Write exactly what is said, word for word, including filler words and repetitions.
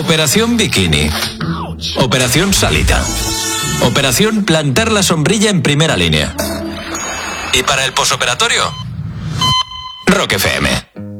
Operación Bikini. Operación Salita. Operación Plantar la sombrilla en primera línea. ¿Y para el posoperatorio? Rock F M.